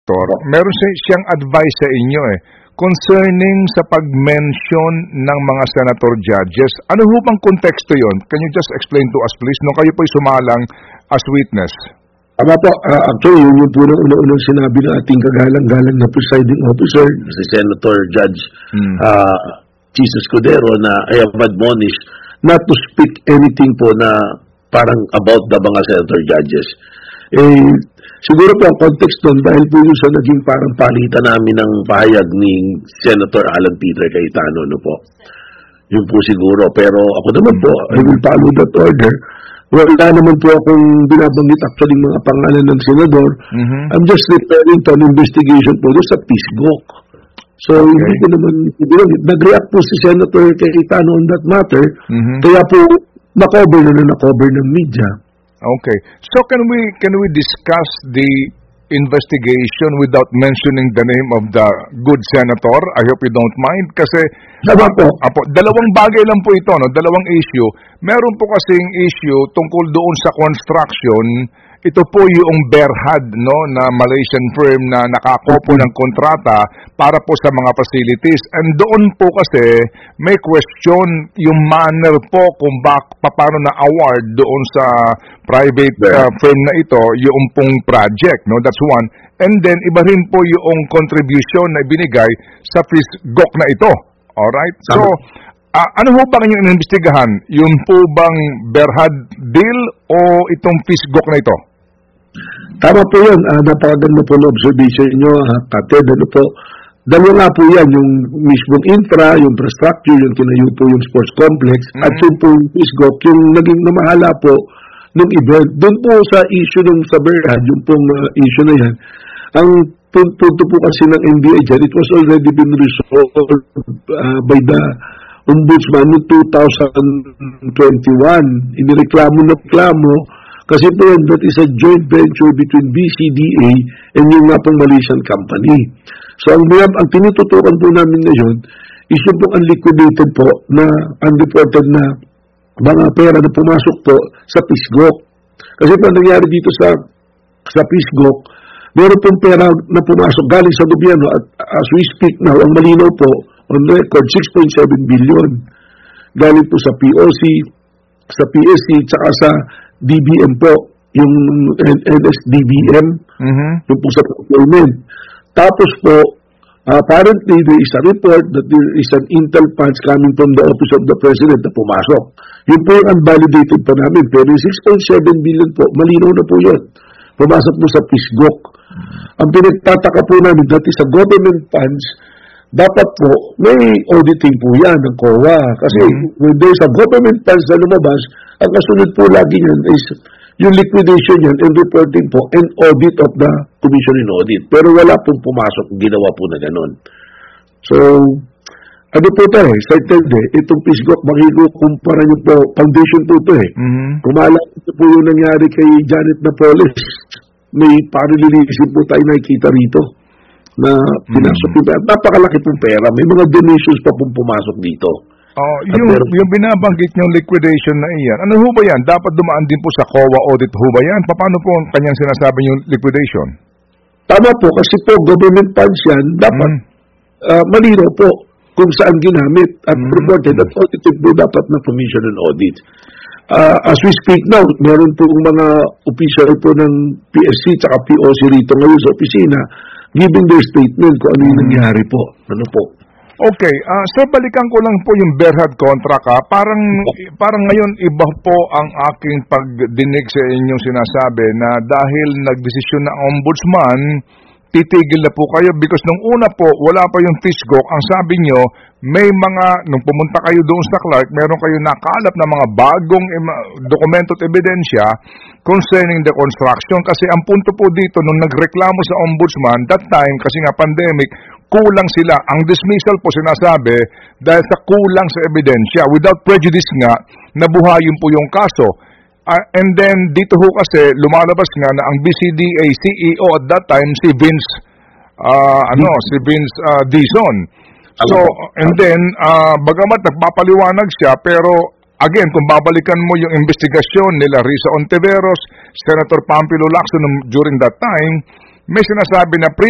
meron siyang advice sa inyo concerning sa pag-mention ng mga senator judges. Ano ho bang konteksto yon? Can you just explain to us please nung kayo po'y sumalang as witness? Tama po, actually yun po na unang sinabi ng ating kagalang-galang na presiding officer, si Senator Judge Jesus Cordero, na I have admonished not to speak anything po na parang about the mga senator judges. Siguro po ang context doon dahil po yun sa naging parang palitan namin ng pahayag ni Senator Alan Peter Cayetano, no po. Yun po siguro. Pero ako naman po, I will follow that order. Wala naman po akong binabanggit actually mga pangalan ng senador. I'm just referring to an investigation po doon sa PISGOC. So, hindi ko naman nag-react po si Senator Cayetano on that matter. Kaya po, na-cover ng media. Okay. So can we discuss the investigation without mentioning the name of the good senator? I hope you don't mind kasi dalawang bagay lang po ito, no? Dalawang issue. Meron po kasing issue tungkol doon sa construction. Ito po yung Berhad, no, na Malaysian firm na nakakopo ng kontrata para po sa mga facilities. And doon po kasi may question yung manner po kung paano na award doon sa private firm na ito yung pong project, no. That's one. And then iba rin po yung contribution na binigay sa PISGOC na ito. All right? So ano ho bang yung inimbestigahan? Yung po bang Berhad deal o itong PISGOC na ito? Tama po yun. Napakaganda po na observation nyo, Kated. Ano po? Dalawa nga po yan, yung mismong infra, yung infrastructure, yung tinayo po yung sports complex, at yung po yung PISGOC, yung naging namahala po ng event. Doon po sa issue ng sa Berhad, yung pong issue na yan, ang punto po kasi ng NBI dyan, it was already been resolved by the Ombudsman noong 2021. Inireklamo na reklamo kasi po yan, that is a joint venture between BCDA and yung nga pong Malaysian company. So ang tinututukan po namin ngayon is yung pong unliquidated po na unreported na mga pera na pumasok po sa PISGOC. Kasi po nangyari dito sa PISGOC, meron pong pera na pumasok galing sa gobyerno at as we speak now, ang malinaw po on record, 6.7 billion. Galing po sa POC, sa PSC, tsaka sa DBM po, yung NSDBM, yung po sa procurement. Tapos po, apparently there is a report that there is an intel funds coming from the Office of the President na pumasok. Yun po yung unvalidated pa namin. Pero yung 6.7 billion po, malinaw na po yun. Pumasok po sa PISGOC. Ang pinagtataka po namin, that is a government funds, dapat po, may auditing po yan ng COA. Kasi when there's a government funds na lumabas, ang kasunod po lagi yan is yung liquidation yan and reporting po and audit of the Commission in Audit. Pero wala pong pumasok, ginawa po na ganon. So, ano po tayo, cited itong PISGOC, makikukumpara nyo po, foundation po ito Kung maalala po yung nangyari kay Janet Napoles, may paralilisin po tayo nakikita rito na pinasok yung pera. Napakalaki pong pera. May mga donations pa pong pumasok dito. Yung binabanggit niyong liquidation na iyan, ano ho ba yan? Dapat dumaan din po sa COA audit ho ba yan? Paano po ang kanyang sinasabi yung liquidation? Tama po, kasi po government funds yan, dapat malinaw po kung saan ginamit at reported at audited po dapat na Commission on Audit. As we speak now, meron po mga official po ng PSC at POC rito ngayon sa opisina giving their statement kung ano yung nangyari po. Ano po? Okay, so balikan ko lang po yung Berhad contract Parang ngayon iba po ang aking pagdinig sa inyong sinasabi na dahil nagdesisyon ng ombudsman, titigil na po kayo because nung una po, wala pa yung PISGOC. Ang sabi nyo, may nung pumunta kayo doon sa Clark, meron kayo nakalap na mga bagong dokumento at ebidensya concerning the construction. Kasi ang punto po dito, nung nagreklamo sa ombudsman, that time, kasi nga pandemic, kulang sila. Ang dismissal po sinasabi dahil sa kulang sa ebidensya. Without prejudice nga, nabuhayin po yung kaso. And then, dito ho kasi, lumalabas nga na ang BCDA CEO at that time, si Vince Dizon. So, and then, bagamat nagpapaliwanag siya, pero again, kung babalikan mo yung investigasyon nila Risa Ontiveros, Senator Pampilo Lacson during that time, may sinasabi na